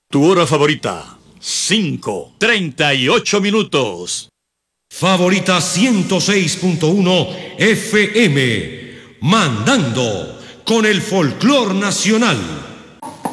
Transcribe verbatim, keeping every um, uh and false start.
Tu hora favorita, cinco, treinta y ocho minutos. Favorita ciento seis punto uno F M, mandando con el folclor nacional.